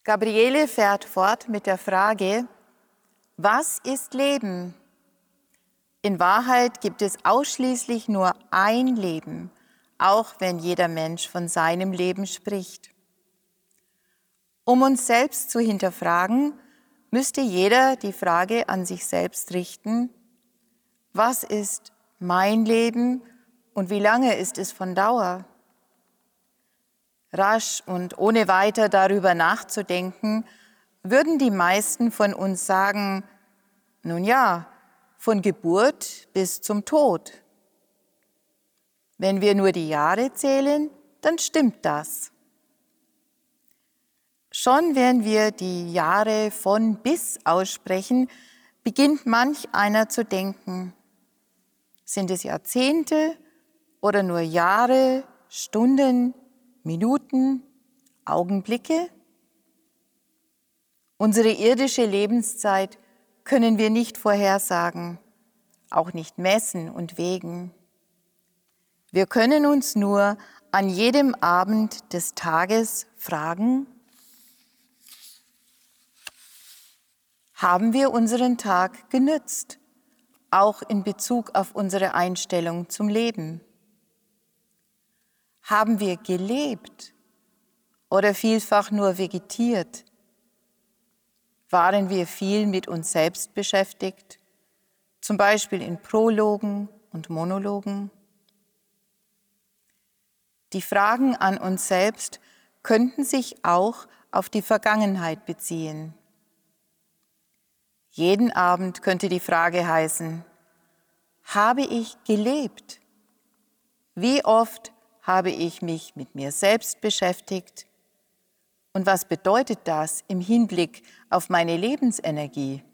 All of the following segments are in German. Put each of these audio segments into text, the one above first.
Gabriele fährt fort mit der Frage, was ist Leben? In Wahrheit gibt es ausschließlich nur ein Leben, auch wenn jeder Mensch von seinem Leben spricht. Um uns selbst zu hinterfragen, müsste jeder die Frage an sich selbst richten, was ist mein Leben und wie lange ist es von Dauer? Rasch und ohne weiter darüber nachzudenken, würden die meisten von uns sagen, nun ja, von Geburt bis zum Tod. Wenn wir nur die Jahre zählen, dann stimmt das. Schon wenn wir die Jahre von bis aussprechen, beginnt manch einer zu denken, sind es Jahrzehnte oder nur Jahre, Stunden, Minuten, Augenblicke? Unsere irdische Lebenszeit können wir nicht vorhersagen, auch nicht messen und wägen. Wir können uns nur an jedem Abend des Tages fragen, haben wir unseren Tag genützt, auch in Bezug auf unsere Einstellung zum Leben? Haben wir gelebt oder vielfach nur vegetiert? Waren wir viel mit uns selbst beschäftigt, zum Beispiel in Prologen und Monologen? Die Fragen an uns selbst könnten sich auch auf die Vergangenheit beziehen. Jeden Abend könnte die Frage heißen, habe ich gelebt? Wie oft habe ich mich mit mir selbst beschäftigt? Und was bedeutet das im Hinblick auf meine Lebensenergie?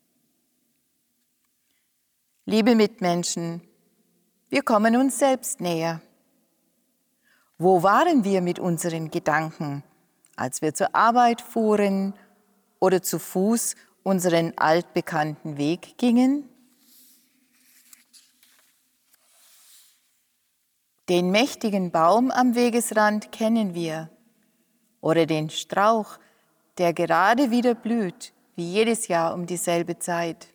Liebe Mitmenschen, wir kommen uns selbst näher. Wo waren wir mit unseren Gedanken, als wir zur Arbeit fuhren oder zu Fuß unseren altbekannten Weg gingen? Den mächtigen Baum am Wegesrand kennen wir oder den Strauch, der gerade wieder blüht, wie jedes Jahr um dieselbe Zeit.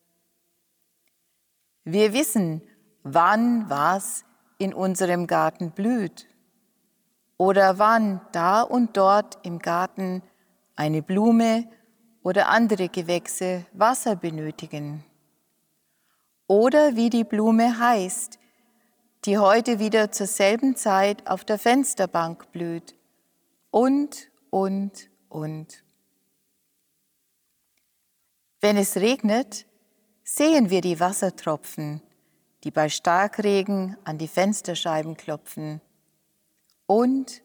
Wir wissen, wann was in unserem Garten blüht oder wann da und dort im Garten eine Blume oder andere Gewächse Wasser benötigen. Oder wie die Blume heißt, die heute wieder zur selben Zeit auf der Fensterbank blüht. Und. Wenn es regnet, sehen wir die Wassertropfen, die bei Starkregen an die Fensterscheiben klopfen. Und.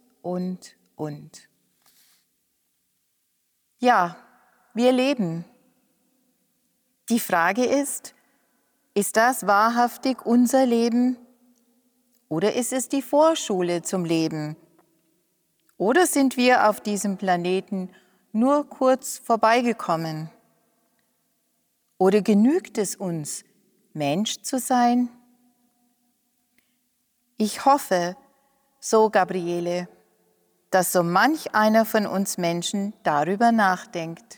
Ja, wir leben. Die Frage ist das wahrhaftig unser Leben? Oder ist es die Vorschule zum Leben? Oder sind wir auf diesem Planeten nur kurz vorbeigekommen? Oder genügt es uns, Mensch zu sein? Ich hoffe, so Gabriele, dass so manch einer von uns Menschen darüber nachdenkt.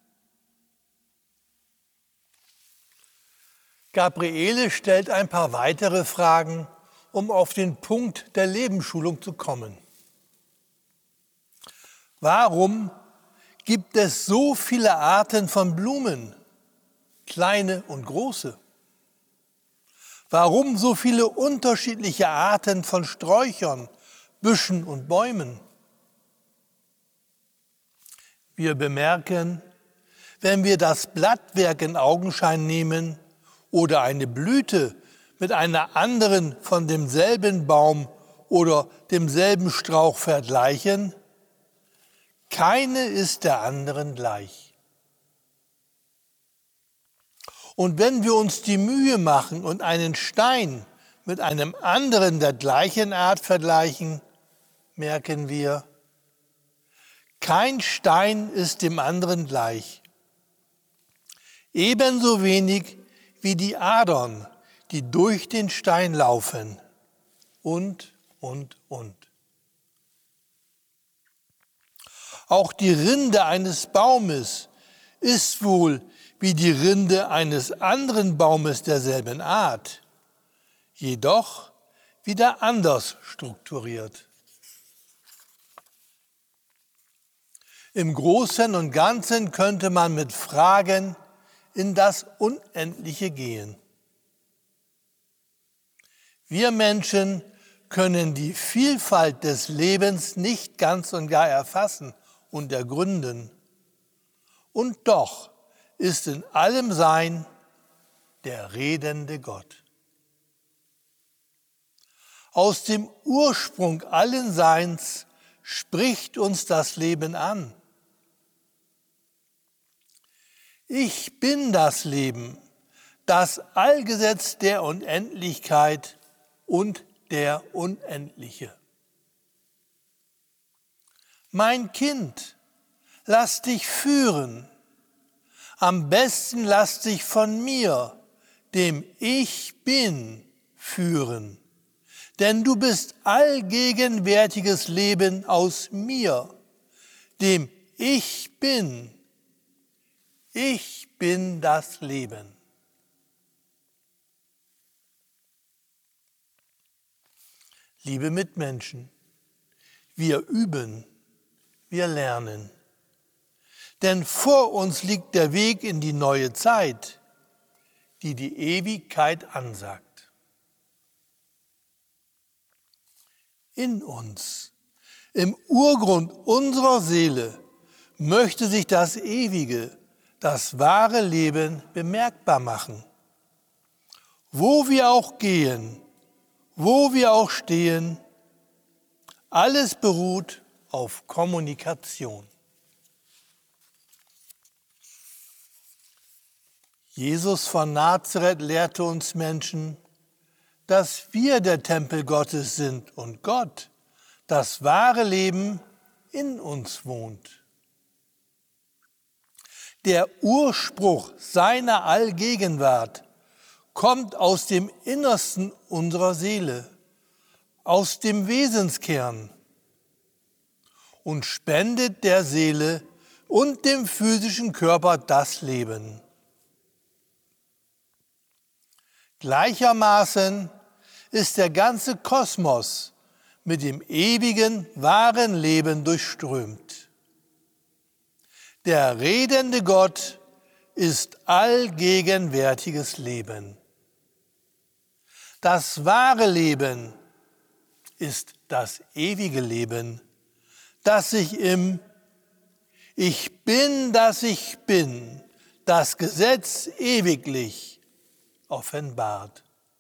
Gabriele stellt ein paar weitere Fragen, um auf den Punkt der Lebensschulung zu kommen. Warum gibt es so viele Arten von Blumen, kleine und große? Warum so viele unterschiedliche Arten von Sträuchern, Büschen und Bäumen? Wir bemerken, wenn wir das Blattwerk in Augenschein nehmen oder eine Blüte mit einer anderen von demselben Baum oder demselben Strauch vergleichen, keine ist der anderen gleich. Und wenn wir uns die Mühe machen und einen Stein mit einem anderen der gleichen Art vergleichen, merken wir, kein Stein ist dem anderen gleich. Ebenso wenig wie die Adern, die durch den Stein laufen. Und. Auch die Rinde eines Baumes ist wohl wie die Rinde eines anderen Baumes derselben Art, jedoch wieder anders strukturiert. Im Großen und Ganzen könnte man mit Fragen in das Unendliche gehen. Wir Menschen können die Vielfalt des Lebens nicht ganz und gar erfassen und ergründen. Und doch ist in allem Sein der redende Gott. Aus dem Ursprung allen Seins spricht uns das Leben an. Ich bin das Leben, das Allgesetz der Unendlichkeit und der Unendliche. Mein Kind, lass dich führen. Am besten lass dich von mir, dem Ich Bin, führen. Denn du bist allgegenwärtiges Leben aus mir, dem Ich Bin. Ich bin das Leben. Liebe Mitmenschen, wir üben, wir lernen. Denn vor uns liegt der Weg in die neue Zeit, die die Ewigkeit ansagt. In uns, im Urgrund unserer Seele, möchte sich das Ewige, das wahre Leben bemerkbar machen. Wo wir auch gehen, wo wir auch stehen, alles beruht auf Kommunikation. Jesus von Nazareth lehrte uns Menschen, dass wir der Tempel Gottes sind und Gott, das wahre Leben, in uns wohnt. Der Urspruch seiner Allgegenwart kommt aus dem Innersten unserer Seele, aus dem Wesenskern und spendet der Seele und dem physischen Körper das Leben. Gleichermaßen ist der ganze Kosmos mit dem ewigen, wahren Leben durchströmt. Der redende Gott ist allgegenwärtiges Leben. Das wahre Leben ist das ewige Leben, das sich im Ich bin, das ich bin, das Gesetz ewiglich offenbart.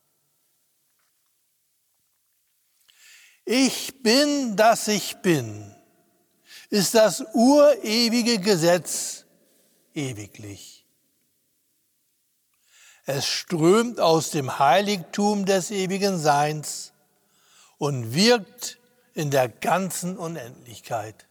Ich bin, das ich bin, ist das urewige Gesetz ewiglich. Es strömt aus dem Heiligtum des ewigen Seins und wirkt in der ganzen Unendlichkeit.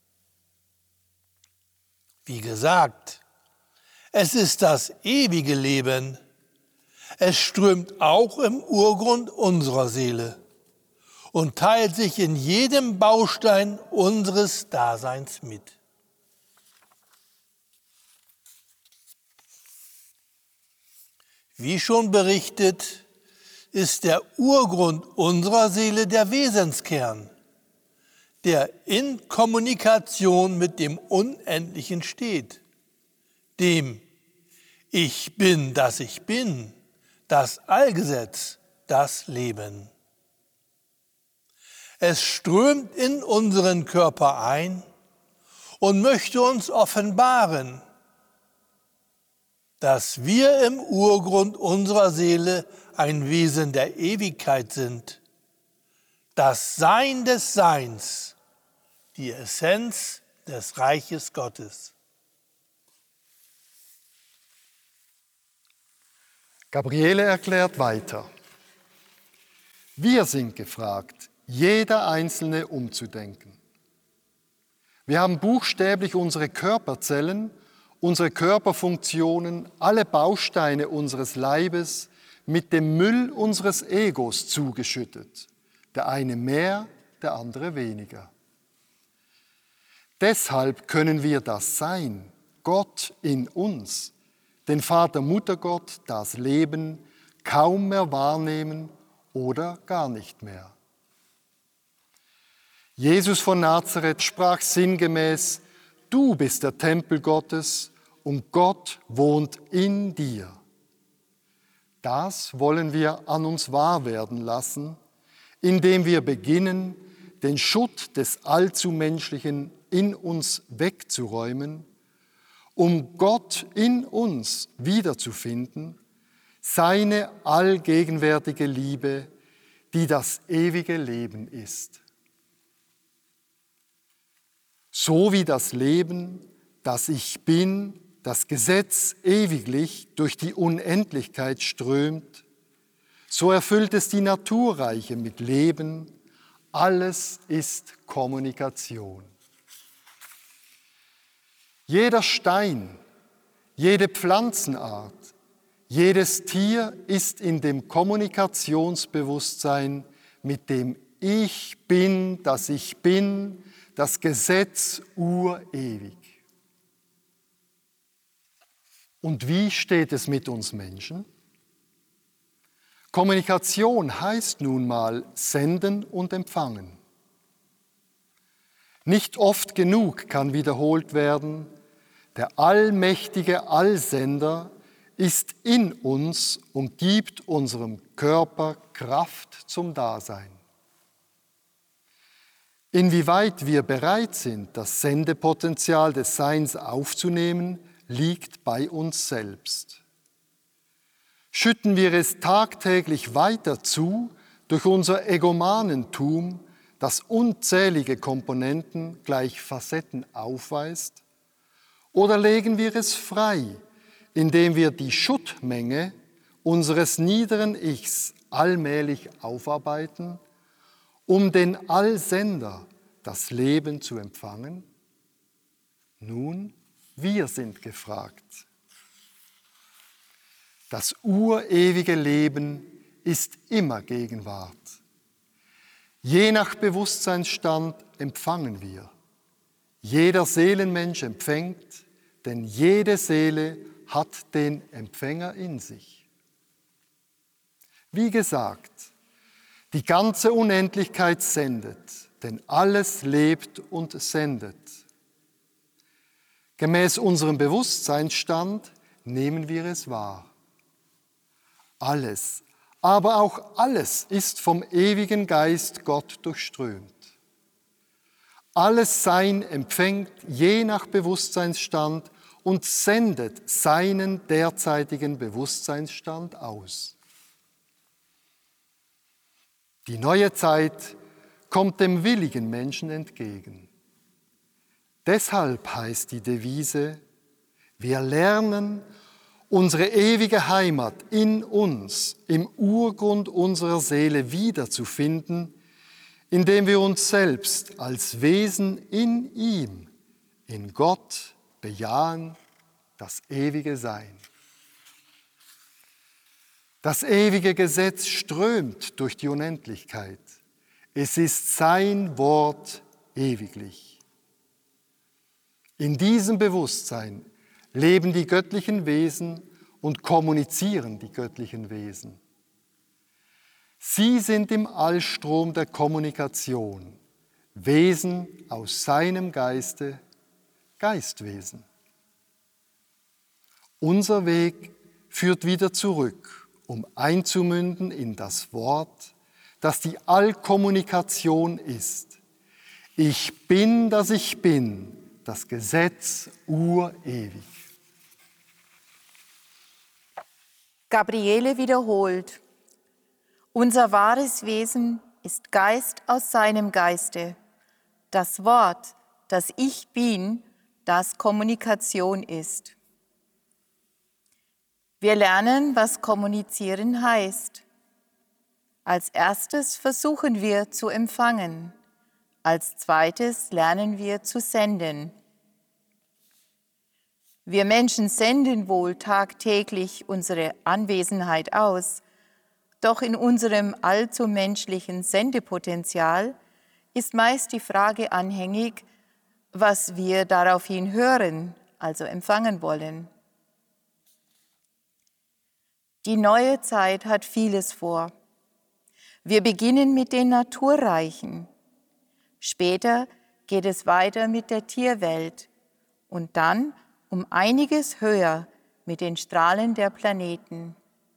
Wie gesagt, es ist das ewige Leben. Es strömt auch im Urgrund unserer Seele und teilt sich in jedem Baustein unseres Daseins mit. Wie schon berichtet, ist der Urgrund unserer Seele der Wesenskern, der in Kommunikation mit dem Unendlichen steht, dem Ich bin, das ich bin, das Allgesetz, das Leben. Es strömt in unseren Körper ein und möchte uns offenbaren, dass wir im Urgrund unserer Seele ein Wesen der Ewigkeit sind, das Sein des Seins, die Essenz des Reiches Gottes. Gabriele erklärt weiter. Wir sind gefragt, jeder Einzelne umzudenken. Wir haben buchstäblich unsere Körperzellen, unsere Körperfunktionen, alle Bausteine unseres Leibes mit dem Müll unseres Egos zugeschüttet. Der eine mehr, der andere weniger. Deshalb können wir das Sein, Gott in uns, den Vater, Mutter Gott, das Leben, kaum mehr wahrnehmen oder gar nicht mehr. Jesus von Nazareth sprach sinngemäß: Du bist der Tempel Gottes und Gott wohnt in dir. Das wollen wir an uns wahr werden lassen, indem wir beginnen, den Schutt des Allzumenschlichen in uns wegzuräumen, um Gott in uns wiederzufinden, seine allgegenwärtige Liebe, die das ewige Leben ist. So wie das Leben, das ich bin, das Gesetz ewiglich durch die Unendlichkeit strömt, so erfüllt es die Naturreiche mit Leben. Alles ist Kommunikation. Jeder Stein, jede Pflanzenart, jedes Tier ist in dem Kommunikationsbewusstsein mit dem Ich bin, das Gesetz urewig. Und wie steht es mit uns Menschen? Kommunikation heißt nun mal senden und empfangen. Nicht oft genug kann wiederholt werden: Der allmächtige Allsender ist in uns und gibt unserem Körper Kraft zum Dasein. Inwieweit wir bereit sind, das Sendepotenzial des Seins aufzunehmen, liegt bei uns selbst. Schütten wir es tagtäglich weiter zu durch unser Egomanentum, das unzählige Komponenten gleich Facetten aufweist, oder legen wir es frei, indem wir die Schuttmenge unseres niederen Ichs allmählich aufarbeiten, um den Allsender, das Leben, zu empfangen? Nun, wir sind gefragt. Das urewige Leben ist immer Gegenwart. Je nach Bewusstseinsstand empfangen wir. Jeder Seelenmensch empfängt, denn jede Seele hat den Empfänger in sich. Wie gesagt, die ganze Unendlichkeit sendet, denn alles lebt und sendet. Gemäß unserem Bewusstseinsstand nehmen wir es wahr. Alles, aber auch alles ist vom ewigen Geist Gott durchströmt. Alles Sein empfängt je nach Bewusstseinsstand und sendet seinen derzeitigen Bewusstseinsstand aus. Die neue Zeit kommt dem willigen Menschen entgegen. Deshalb heißt die Devise: Wir lernen, unsere ewige Heimat in uns, im Urgrund unserer Seele wiederzufinden, indem wir uns selbst als Wesen in ihm, in Gott, bejahen, das ewige Sein. Das ewige Gesetz strömt durch die Unendlichkeit. Es ist sein Wort ewiglich. In diesem Bewusstsein leben die göttlichen Wesen und kommunizieren die göttlichen Wesen. Sie sind im Allstrom der Kommunikation, Wesen aus seinem Geiste, Geistwesen. Unser Weg führt wieder zurück, um einzumünden in das Wort, das die Allkommunikation ist. Ich bin, das ich bin, das Gesetz urewig. Gabriele wiederholt: Unser wahres Wesen ist Geist aus seinem Geiste. Das Wort, das Ich bin, das Kommunikation ist. Wir lernen, was kommunizieren heißt. Als erstes versuchen wir zu empfangen. Als zweites lernen wir zu senden. Wir Menschen senden wohl tagtäglich unsere Anwesenheit aus, doch in unserem allzu menschlichen Sendepotenzial ist meist die Frage anhängig, was wir daraufhin hören, also empfangen wollen. Die neue Zeit hat vieles vor. Wir beginnen mit den Naturreichen. Später geht es weiter mit der Tierwelt und dann um einiges höher mit den Strahlen der Planeten.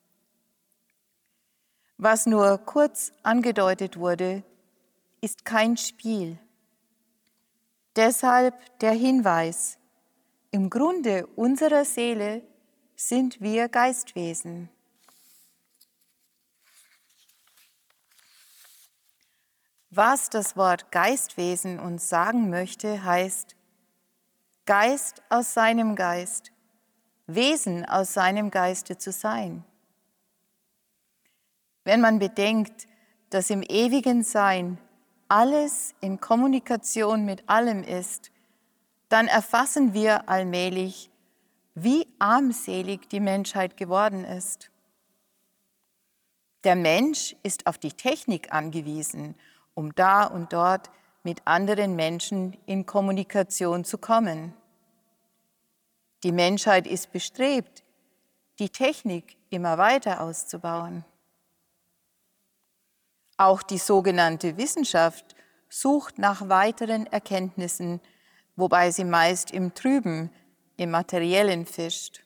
Was nur kurz angedeutet wurde, ist kein Spiel. Deshalb der Hinweis: Im Grunde unserer Seele sind wir Geistwesen. Was das Wort Geistwesen uns sagen möchte, heißt Geist aus seinem Geist, Wesen aus seinem Geiste zu sein. Wenn man bedenkt, dass im ewigen Sein alles in Kommunikation mit allem ist, dann erfassen wir allmählich, wie armselig die Menschheit geworden ist. Der Mensch ist auf die Technik angewiesen, um da und dort mit anderen Menschen in Kommunikation zu kommen. Die Menschheit ist bestrebt, die Technik immer weiter auszubauen. Auch die sogenannte Wissenschaft sucht nach weiteren Erkenntnissen, wobei sie meist im Trüben, im Materiellen fischt.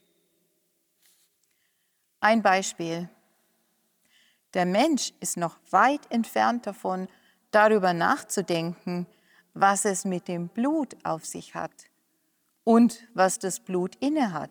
Ein Beispiel. Der Mensch ist noch weit entfernt davon, darüber nachzudenken, was es mit dem Blut auf sich hat und was das Blut innehat.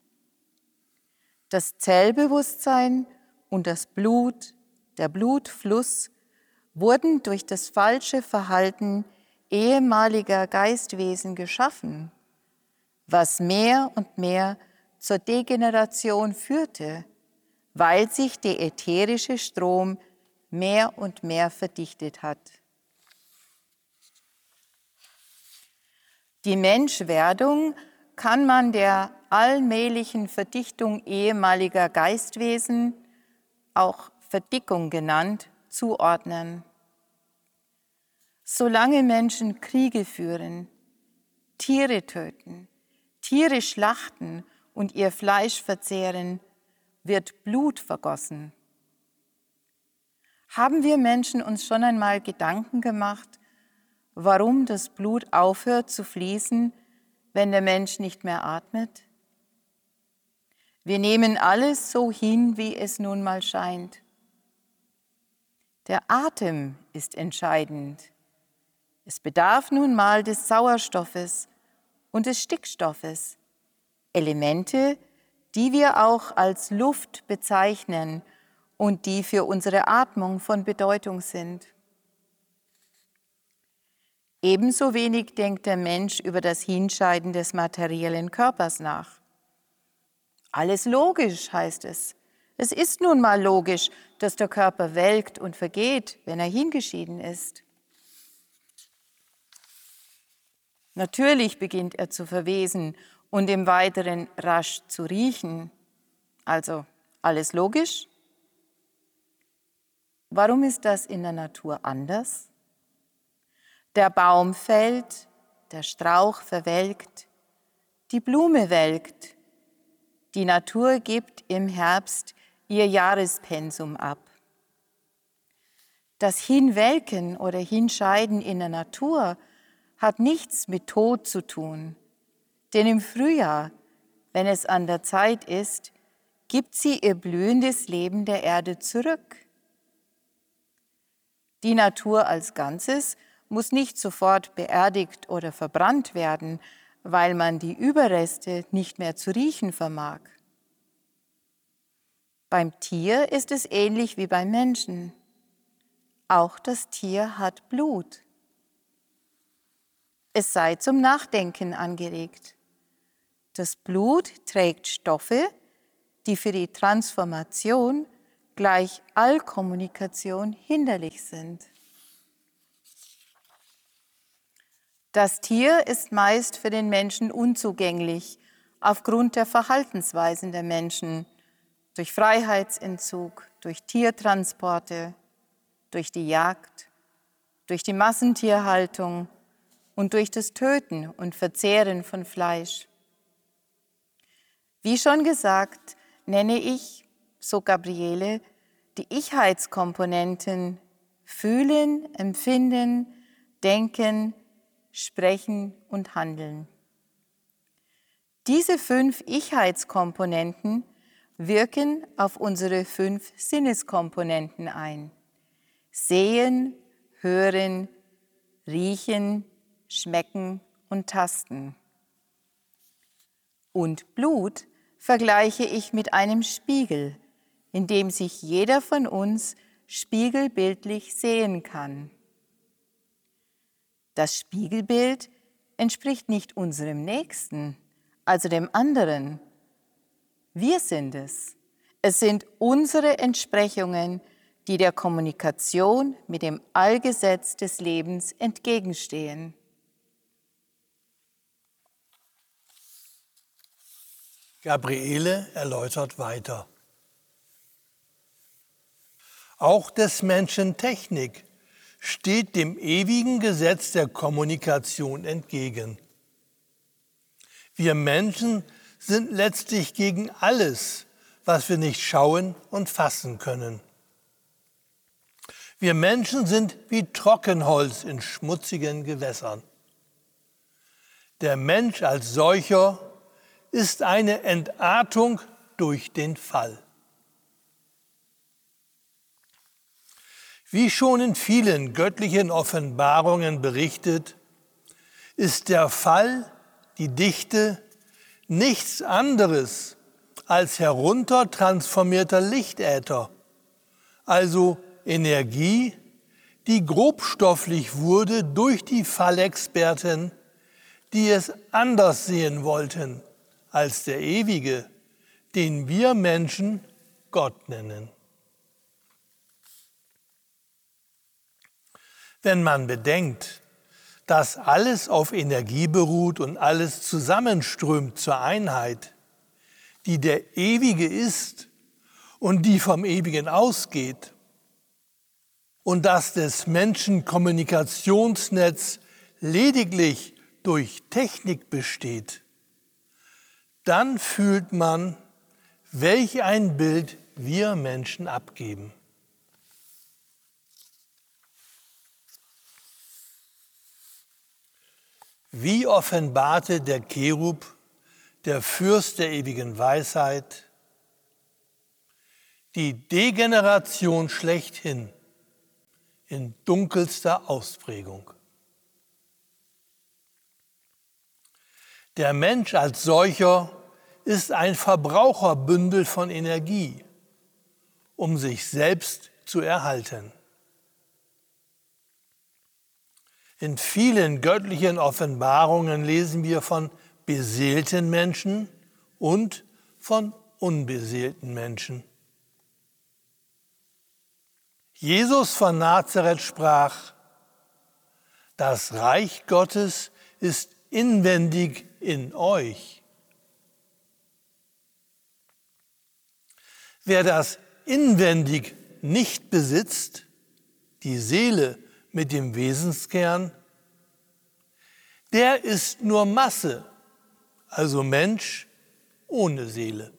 Das Zellbewusstsein und das Blut, der Blutfluss, wurden durch das falsche Verhalten ehemaliger Geistwesen geschaffen, was mehr und mehr zur Degeneration führte, weil sich der ätherische Strom mehr und mehr verdichtet hat. Die Menschwerdung kann man der allmählichen Verdichtung ehemaliger Geistwesen, auch Verdickung genannt, zuordnen. Solange Menschen Kriege führen, Tiere töten, Tiere schlachten und ihr Fleisch verzehren, wird Blut vergossen. Haben wir Menschen uns schon einmal Gedanken gemacht, warum das Blut aufhört zu fließen, wenn der Mensch nicht mehr atmet? Wir nehmen alles so hin, wie es nun mal scheint. Der Atem ist entscheidend. Es bedarf nun mal des Sauerstoffes und des Stickstoffes, Elemente, die wir auch als Luft bezeichnen und die für unsere Atmung von Bedeutung sind. Ebenso wenig denkt der Mensch über das Hinscheiden des materiellen Körpers nach. Alles logisch, heißt es. Es ist nun mal logisch, dass der Körper welkt und vergeht, wenn er hingeschieden ist. Natürlich beginnt er zu verwesen und im Weiteren rasch zu riechen. Also alles logisch? Warum ist das in der Natur anders? Der Baum fällt, der Strauch verwelkt, die Blume welkt. Die Natur gibt im Herbst ihr Jahrespensum ab. Das Hinwelken oder Hinscheiden in der Natur hat nichts mit Tod zu tun, denn im Frühjahr, wenn es an der Zeit ist, gibt sie ihr blühendes Leben der Erde zurück. Die Natur als Ganzes muss nicht sofort beerdigt oder verbrannt werden, weil man die Überreste nicht mehr zu riechen vermag. Beim Tier ist es ähnlich wie beim Menschen. Auch das Tier hat Blut. Es sei zum Nachdenken angeregt. Das Blut trägt Stoffe, die für die Transformation gleich Allkommunikation hinderlich sind. Das Tier ist meist für den Menschen unzugänglich, aufgrund der Verhaltensweisen der Menschen, durch Freiheitsentzug, durch Tiertransporte, durch die Jagd, durch die Massentierhaltung und durch das Töten und Verzehren von Fleisch. Wie schon gesagt, nenne ich, so Gabriele, die Ichheitskomponenten Fühlen, Empfinden, Denken, Sprechen und Handeln. Diese 5 Ichheitskomponenten wirken auf unsere 5 Sinneskomponenten ein. Sehen, hören, riechen, schmecken und tasten. Und Blut vergleiche ich mit einem Spiegel, in dem sich jeder von uns spiegelbildlich sehen kann. Das Spiegelbild entspricht nicht unserem Nächsten, also dem anderen. Wir sind es. Es sind unsere Entsprechungen, die der Kommunikation mit dem Allgesetz des Lebens entgegenstehen. Gabriele erläutert weiter. Auch des Menschen Technik steht dem ewigen Gesetz der Kommunikation entgegen. Wir Menschen sind letztlich gegen alles, was wir nicht schauen und fassen können. Wir Menschen sind wie Trockenholz in schmutzigen Gewässern. Der Mensch als solcher ist eine Entartung durch den Fall. Wie schon in vielen göttlichen Offenbarungen berichtet, ist der Fall, die Dichte, nichts anderes als heruntertransformierter Lichtäther, also Energie, die grobstofflich wurde durch die Fallexperten, die es anders sehen wollten als der Ewige, den wir Menschen Gott nennen. Wenn man bedenkt, dass alles auf Energie beruht und alles zusammenströmt zur Einheit, die der Ewige ist und die vom Ewigen ausgeht, und dass das Menschen-Kommunikationsnetz lediglich durch Technik besteht, dann fühlt man, welch ein Bild wir Menschen abgeben. Wie offenbarte der Cherub, der Fürst der ewigen Weisheit, die Degeneration schlechthin in dunkelster Ausprägung. Der Mensch als solcher ist ein Verbraucherbündel von Energie, um sich selbst zu erhalten. In vielen göttlichen Offenbarungen lesen wir von beseelten Menschen und von unbeseelten Menschen. Jesus von Nazareth sprach: Das Reich Gottes ist inwendig in euch. Wer das inwendig nicht besitzt, die Seele mit dem Wesenskern, der ist nur Masse, also Mensch ohne Seele.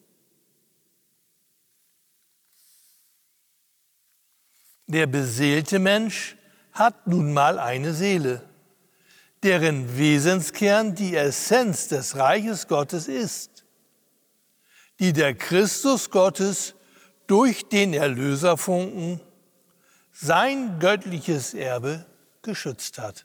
Der beseelte Mensch hat nun mal eine Seele, deren Wesenskern die Essenz des Reiches Gottes ist, die der Christus Gottes durch den Erlöserfunken, sein göttliches Erbe, geschützt hat.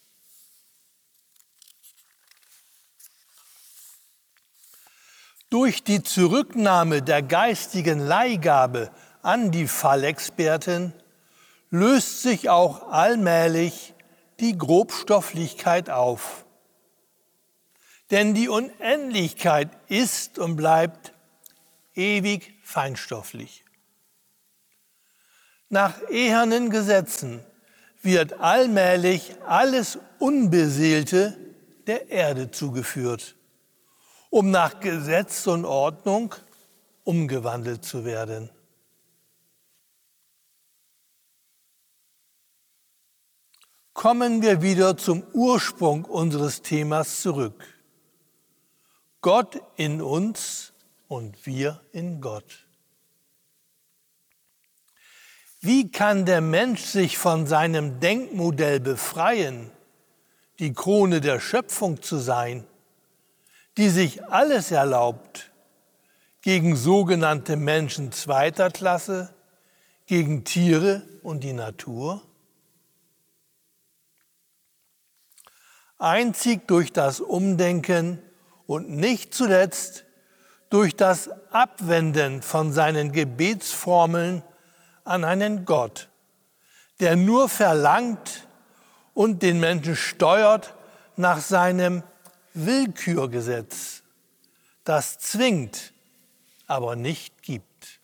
Durch die Zurücknahme der geistigen Leihgabe an die Fallexperten löst sich auch allmählich die Grobstofflichkeit auf. Denn die Unendlichkeit ist und bleibt ewig feinstofflich. Nach ehernen Gesetzen wird allmählich alles Unbeseelte der Erde zugeführt, um nach Gesetz und Ordnung umgewandelt zu werden. kommen wir wieder zum Ursprung unseres Themas zurück. Gott in uns und wir in Gott. Wie kann der Mensch sich von seinem Denkmodell befreien, die Krone der Schöpfung zu sein, die sich alles erlaubt, gegen sogenannte Menschen zweiter Klasse, gegen Tiere und die Natur? Einzig durch das Umdenken und nicht zuletzt durch das Abwenden von seinen Gebetsformeln an einen Gott, der nur verlangt und den Menschen steuert nach seinem Willkürgesetz, das zwingt, aber nicht gibt.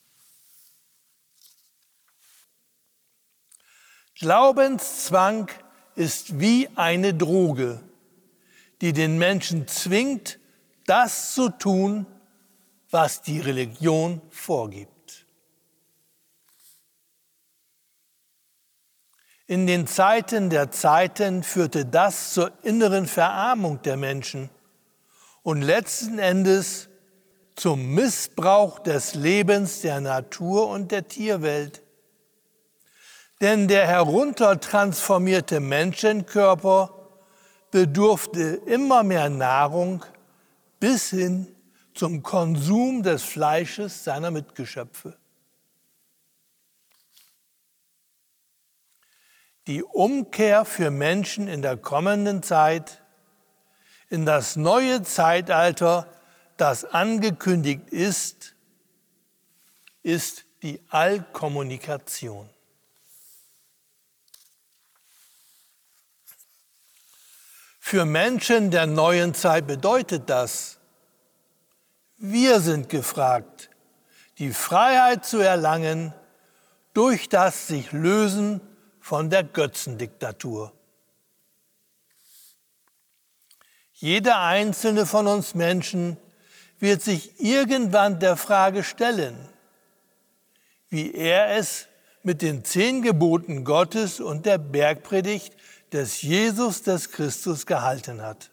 Glaubenszwang ist wie eine Droge, die den Menschen zwingt, das zu tun, was die Religion vorgibt. In den Zeiten der Zeiten führte das zur inneren Verarmung der Menschen und letzten Endes zum Missbrauch des Lebens der Natur und der Tierwelt. Denn der heruntertransformierte Menschenkörper bedurfte immer mehr Nahrung bis hin zum Konsum des Fleisches seiner Mitgeschöpfe. Die Umkehr für Menschen in der kommenden Zeit, in das neue Zeitalter, das angekündigt ist, ist die Allkommunikation. Für Menschen der neuen Zeit bedeutet das, wir sind gefragt, die Freiheit zu erlangen durch das sich Lösen von der Götzendiktatur. Jeder einzelne von uns Menschen wird sich irgendwann der Frage stellen, wie er es mit den 10 Geboten Gottes und der Bergpredigt des Jesus des Christus gehalten hat.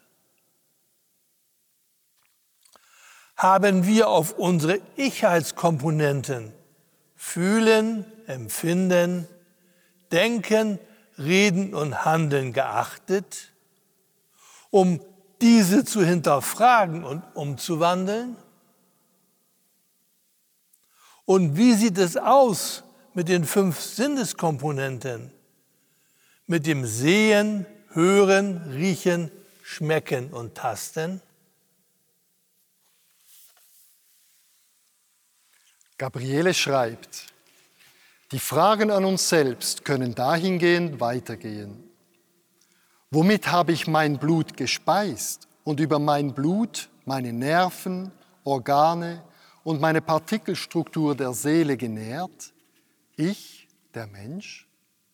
Haben wir auf unsere Ichheitskomponenten Fühlen, Empfinden, Denken, Reden und Handeln geachtet, um diese zu hinterfragen und umzuwandeln? Und wie sieht es aus mit den 5 Sinneskomponenten? Mit dem Sehen, Hören, Riechen, Schmecken und Tasten? Gabriele schreibt, die Fragen an uns selbst können dahingehend weitergehen. Womit habe ich mein Blut gespeist und über mein Blut meine Nerven, Organe und meine Partikelstruktur der Seele genährt? Ich, der Mensch?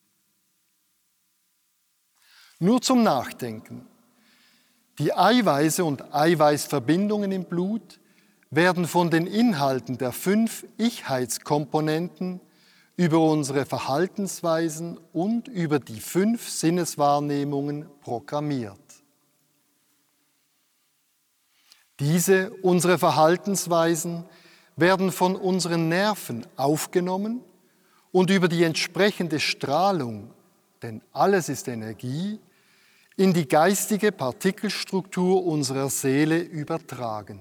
Nur zum Nachdenken. Die Eiweiße und Eiweißverbindungen im Blut werden von den Inhalten der 5 Ichheitskomponenten über unsere Verhaltensweisen und über die 5 Sinneswahrnehmungen programmiert. Diese, unsere Verhaltensweisen, werden von unseren Nerven aufgenommen und über die entsprechende Strahlung, denn alles ist Energie, in die geistige Partikelstruktur unserer Seele übertragen.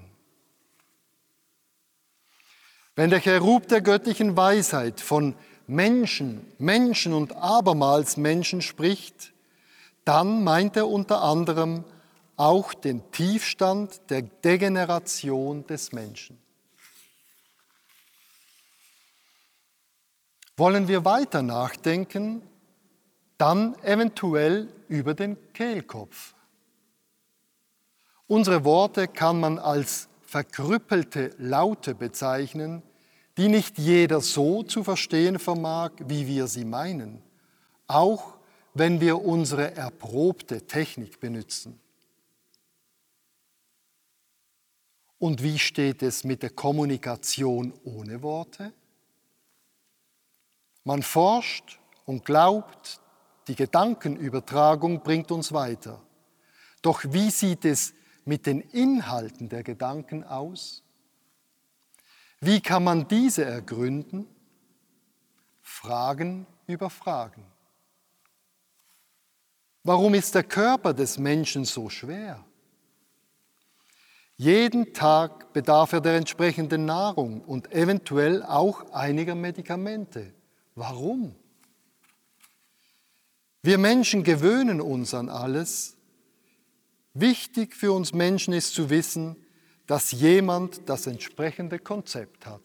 Wenn der Cherub der göttlichen Weisheit von Menschen, Menschen und abermals Menschen spricht, dann meint er unter anderem auch den Tiefstand der Degeneration des Menschen. Wollen wir weiter nachdenken, dann eventuell über den Kehlkopf. Unsere Worte kann man als verkrüppelte Laute bezeichnen, die nicht jeder so zu verstehen vermag, wie wir sie meinen, auch wenn wir unsere erprobte Technik benutzen. Und wie steht es mit der Kommunikation ohne Worte? Man forscht und glaubt, die Gedankenübertragung bringt uns weiter. Doch wie sieht es mit den Inhalten der Gedanken aus? Wie kann man diese ergründen? Fragen über Fragen. Warum ist der Körper des Menschen so schwer? Jeden Tag bedarf er der entsprechenden Nahrung und eventuell auch einiger Medikamente. Warum? Wir Menschen gewöhnen uns an alles. Wichtig für uns Menschen ist zu wissen, dass jemand das entsprechende Konzept hat.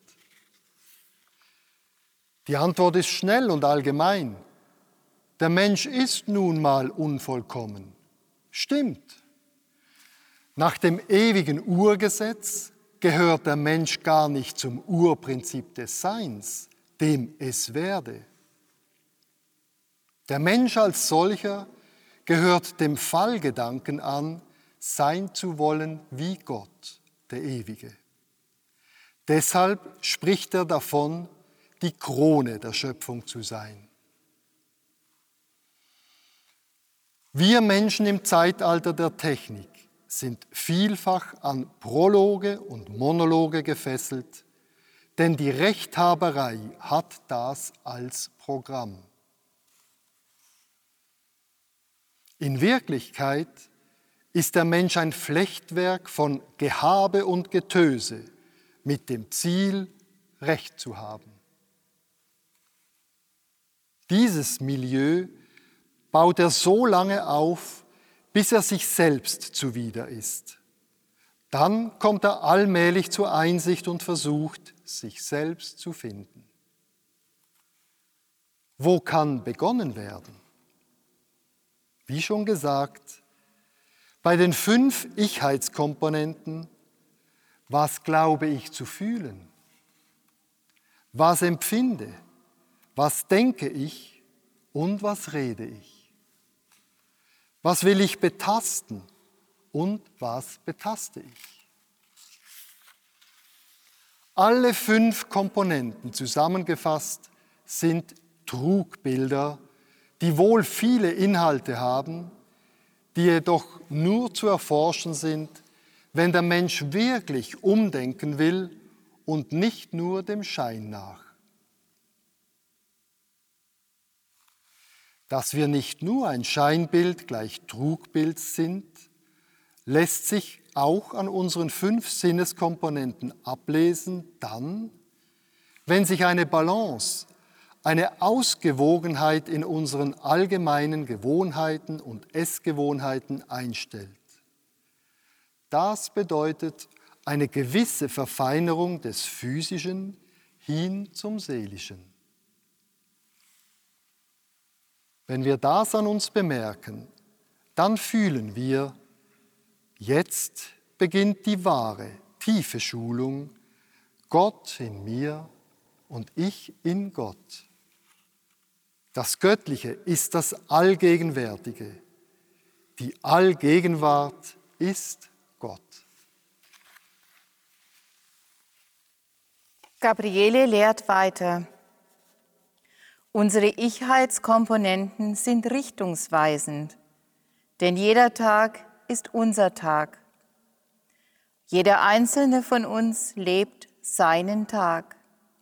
Die Antwort ist schnell und allgemein. Der Mensch ist nun mal unvollkommen. Stimmt. Nach dem ewigen Urgesetz gehört der Mensch gar nicht zum Urprinzip des Seins, dem Es werde. Der Mensch als solcher gehört dem Fallgedanken an, sein zu wollen wie Gott, der Ewige. Deshalb spricht er davon, die Krone der Schöpfung zu sein. Wir Menschen im Zeitalter der Technik sind vielfach an Prologe und Monologe gefesselt, denn die Rechthaberei hat das als Programm. In Wirklichkeit ist der Mensch ein Flechtwerk von Gehabe und Getöse mit dem Ziel, Recht zu haben. Dieses Milieu baut er so lange auf, bis er sich selbst zuwider ist. Dann kommt er allmählich zur Einsicht und versucht, sich selbst zu finden. Wo kann begonnen werden? Wie schon gesagt, bei den 5 Ichheitskomponenten, was glaube ich zu fühlen? Was empfinde? Was denke ich und was rede ich? Was will ich betasten und was betaste ich? Alle 5 Komponenten zusammengefasst sind Trugbilder, die wohl viele Inhalte haben, die jedoch nur zu erforschen sind, wenn der Mensch wirklich umdenken will und nicht nur dem Schein nach. Dass wir nicht nur ein Scheinbild gleich Trugbild sind, lässt sich auch an unseren 5 Sinneskomponenten ablesen, dann, wenn sich eine Balance, eine Ausgewogenheit in unseren allgemeinen Gewohnheiten und Essgewohnheiten einstellt. Das bedeutet eine gewisse Verfeinerung des Physischen hin zum Seelischen. Wenn wir das an uns bemerken, dann fühlen wir, jetzt beginnt die wahre, tiefe Schulung, Gott in mir und ich in Gott. Das Göttliche ist das Allgegenwärtige. Die Allgegenwart ist Gott. Gabriele lehrt weiter. Unsere Ichheitskomponenten sind richtungsweisend, denn jeder Tag ist unser Tag. Jeder einzelne von uns lebt seinen Tag.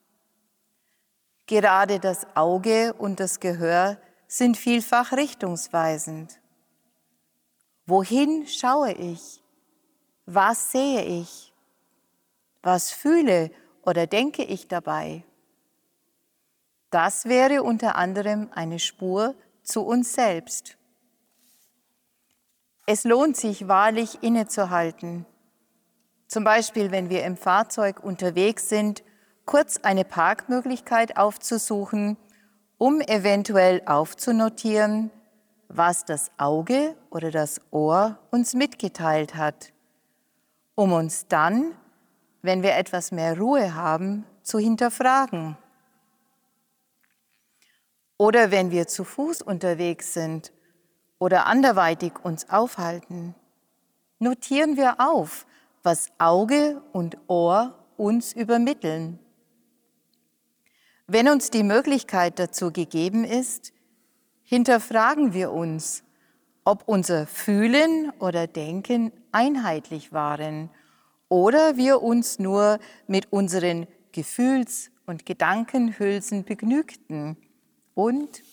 Gerade das Auge und das Gehör sind vielfach richtungsweisend. Wohin schaue ich? Was sehe ich? Was fühle oder denke ich dabei? Das wäre unter anderem eine Spur zu uns selbst. Es lohnt sich wahrlich innezuhalten. Zum Beispiel, wenn wir im Fahrzeug unterwegs sind, kurz eine Parkmöglichkeit aufzusuchen, um eventuell aufzunotieren, was das Auge oder das Ohr uns mitgeteilt hat, um uns dann, wenn wir etwas mehr Ruhe haben, zu hinterfragen. Oder wenn wir zu Fuß unterwegs sind oder anderweitig uns aufhalten, notieren wir auf, was Auge und Ohr uns übermitteln. Wenn uns die Möglichkeit dazu gegeben ist, hinterfragen wir uns, ob unser Fühlen oder Denken einheitlich waren oder wir uns nur mit unseren Gefühls- und Gedankenhülsen begnügten und.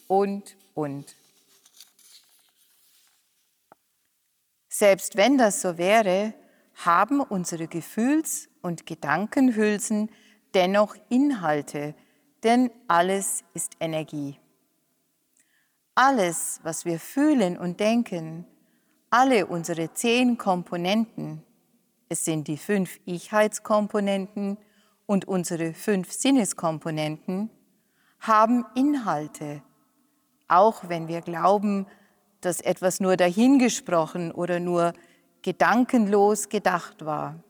Selbst wenn das so wäre, haben unsere Gefühls- und Gedankenhülsen dennoch Inhalte, denn alles ist Energie. Alles, was wir fühlen und denken, alle unsere 10 Komponenten, es sind die 5 Ichheitskomponenten und unsere 5 Sinneskomponenten, haben Inhalte, auch wenn wir glauben, dass etwas nur dahingesprochen oder nur gedankenlos gedacht war.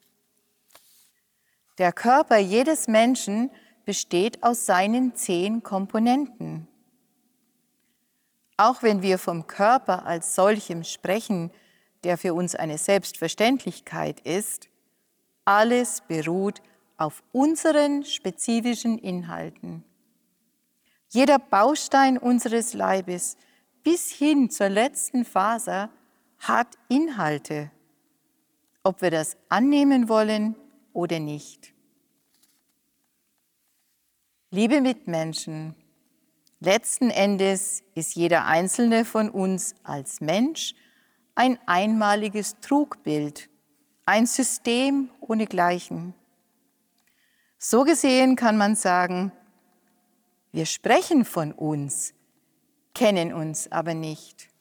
Der Körper jedes Menschen besteht aus seinen 10 Komponenten. Auch wenn wir vom Körper als solchem sprechen, der für uns eine Selbstverständlichkeit ist, alles beruht auf unseren spezifischen Inhalten. Jeder Baustein unseres Leibes bis hin zur letzten Faser hat Inhalte, ob wir das annehmen wollen oder nicht. Liebe Mitmenschen, letzten Endes ist jeder einzelne von uns als Mensch ein einmaliges Trugbild, ein System ohnegleichen. So gesehen kann man sagen, wir sprechen von uns, kennen uns aber nicht.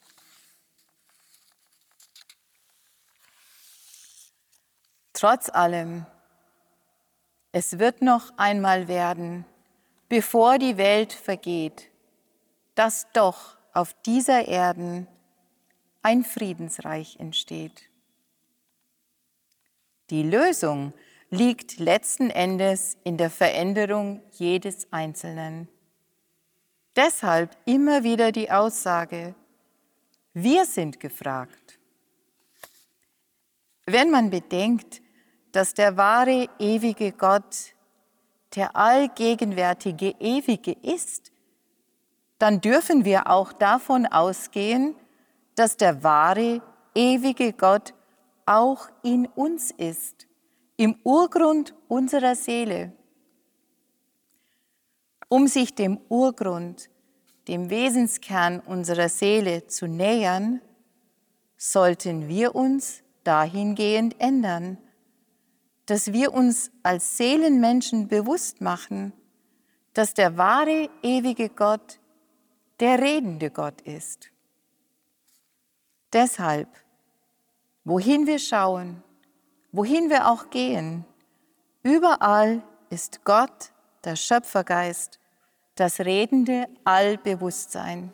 Trotz allem, es wird noch einmal werden, bevor die Welt vergeht, dass doch auf dieser Erde ein Friedensreich entsteht. Die Lösung liegt letzten Endes in der Veränderung jedes Einzelnen. Deshalb immer wieder die Aussage, wir sind gefragt. Wenn man bedenkt, dass der wahre, ewige Gott, der allgegenwärtige Ewige ist, dann dürfen wir auch davon ausgehen, dass der wahre, ewige Gott auch in uns ist, im Urgrund unserer Seele. Um sich dem Urgrund, dem Wesenskern unserer Seele zu nähern, sollten wir uns dahingehend ändern, dass wir uns als Seelenmenschen bewusst machen, dass der wahre, ewige Gott der redende Gott ist. Deshalb, wohin wir schauen, wohin wir auch gehen, überall ist Gott, der Schöpfergeist, das redende Allbewusstsein.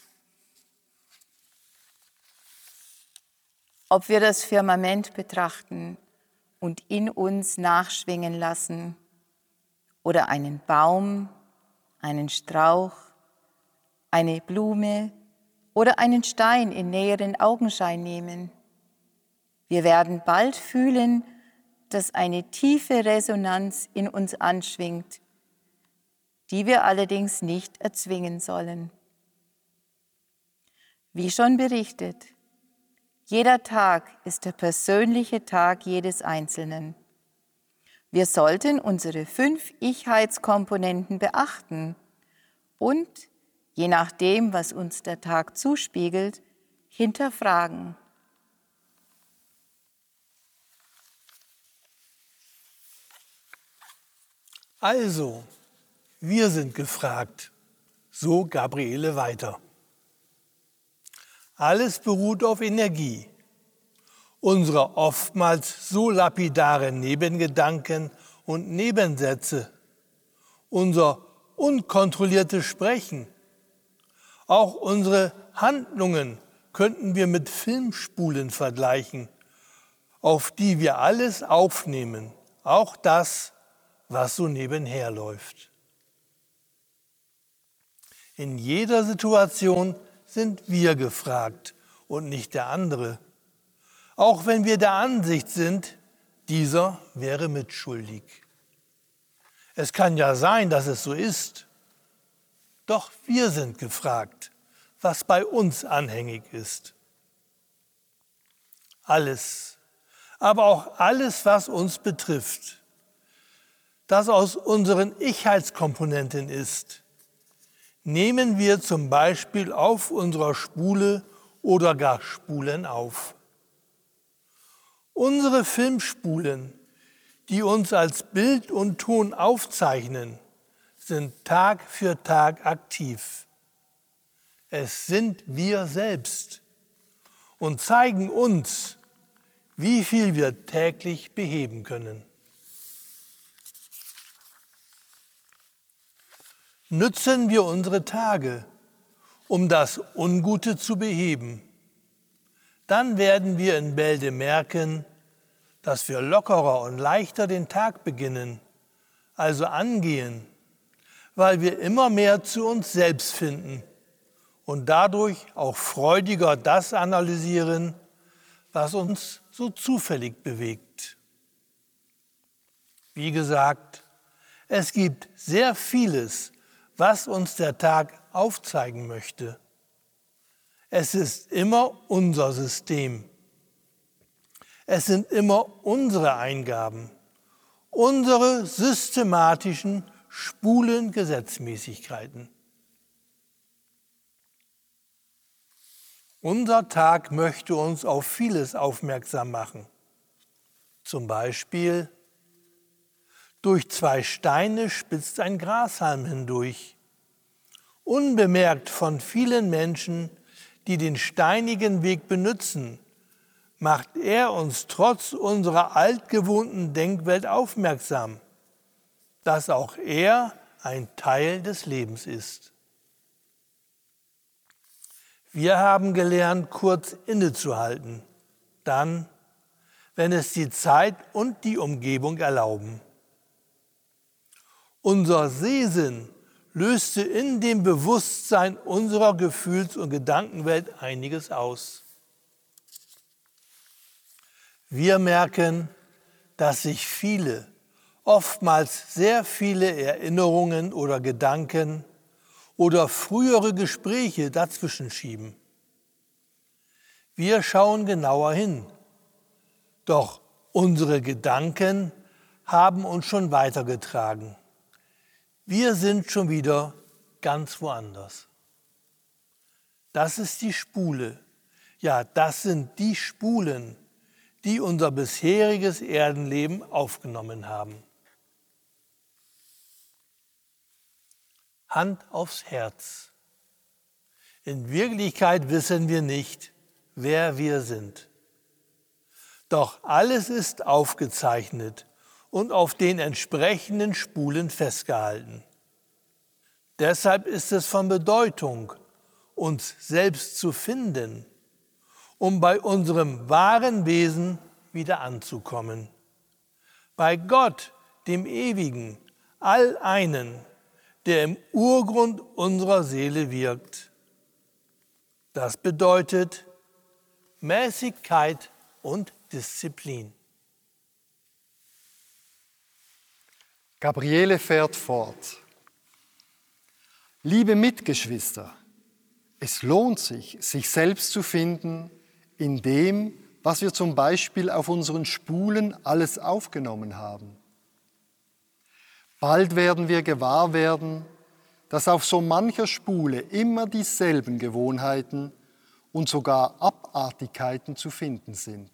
Ob wir das Firmament betrachten und in uns nachschwingen lassen oder einen Baum, einen Strauch, eine Blume oder einen Stein in näheren Augenschein nehmen. Wir werden bald fühlen, dass eine tiefe Resonanz in uns anschwingt, die wir allerdings nicht erzwingen sollen. Wie schon berichtet, jeder Tag ist der persönliche Tag jedes Einzelnen. Wir sollten unsere 5 Ichheitskomponenten beachten und, je nachdem, was uns der Tag zuspiegelt, hinterfragen. Also, wir sind gefragt, so Gabriele weiter. Alles beruht auf Energie. Unsere oftmals so lapidaren Nebengedanken und Nebensätze, unser unkontrolliertes Sprechen, auch unsere Handlungen könnten wir mit Filmspulen vergleichen, auf die wir alles aufnehmen, auch das, was so nebenher läuft. In jeder Situation sind wir gefragt und nicht der andere. Auch wenn wir der Ansicht sind, dieser wäre mitschuldig. Es kann ja sein, dass es so ist. Doch wir sind gefragt, was bei uns anhängig ist. Alles, aber auch alles, was uns betrifft, das aus unseren Ichheitskomponenten ist, nehmen wir zum Beispiel auf unserer Spule oder gar Spulen auf. Unsere Filmspulen, die uns als Bild und Ton aufzeichnen, sind Tag für Tag aktiv. Es sind wir selbst und zeigen uns, wie viel wir täglich beheben können. Nützen wir unsere Tage, um das Ungute zu beheben. Dann werden wir in Bälde merken, dass wir lockerer und leichter den Tag beginnen, also angehen, weil wir immer mehr zu uns selbst finden und dadurch auch freudiger das analysieren, was uns so zufällig bewegt. Wie gesagt, es gibt sehr vieles, was uns der Tag aufzeigen möchte. Es ist immer unser System. Es sind immer unsere Eingaben, unsere systematischen Spulengesetzmäßigkeiten. Unser Tag möchte uns auf vieles aufmerksam machen. Zum Beispiel: Durch 2 Steine spitzt ein Grashalm hindurch. Unbemerkt von vielen Menschen, die den steinigen Weg benützen, macht er uns trotz unserer altgewohnten Denkwelt aufmerksam, dass auch er ein Teil des Lebens ist. Wir haben gelernt, kurz innezuhalten, dann, wenn es die Zeit und die Umgebung erlauben. Unser Sehsinn löste in dem Bewusstsein unserer Gefühls- und Gedankenwelt einiges aus. Wir merken, dass sich viele, oftmals sehr viele Erinnerungen oder Gedanken oder frühere Gespräche dazwischen schieben. Wir schauen genauer hin, doch unsere Gedanken haben uns schon weitergetragen. Wir sind schon wieder ganz woanders. Das ist die Spule. Ja, das sind die Spulen, die unser bisheriges Erdenleben aufgenommen haben. Hand aufs Herz. In Wirklichkeit wissen wir nicht, wer wir sind. Doch alles ist aufgezeichnet und auf den entsprechenden Spulen festgehalten. Deshalb ist es von Bedeutung, uns selbst zu finden, um bei unserem wahren Wesen wieder anzukommen. Bei Gott, dem Ewigen, All-Einen, der im Urgrund unserer Seele wirkt. Das bedeutet Mäßigkeit und Disziplin. Gabriele fährt fort. Liebe Mitgeschwister, es lohnt sich, sich selbst zu finden in dem, was wir zum Beispiel auf unseren Spulen alles aufgenommen haben. Bald werden wir gewahr werden, dass auf so mancher Spule immer dieselben Gewohnheiten und sogar Abartigkeiten zu finden sind.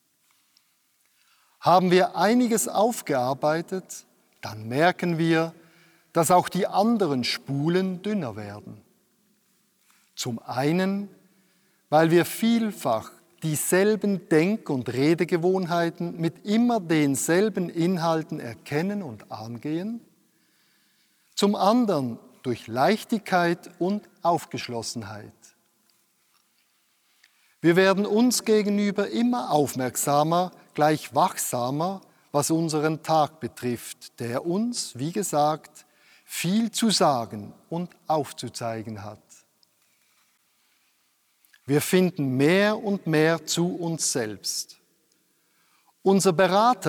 Haben wir einiges aufgearbeitet, dann merken wir, dass auch die anderen Spulen dünner werden. Zum einen, weil wir vielfach dieselben Denk- und Redegewohnheiten mit immer denselben Inhalten erkennen und angehen. Zum anderen durch Leichtigkeit und Aufgeschlossenheit. Wir werden uns gegenüber immer aufmerksamer, gleich wachsamer, was unseren Tag betrifft, der uns, wie gesagt, viel zu sagen und aufzuzeigen hat. Wir finden mehr und mehr zu uns selbst. Unser Berater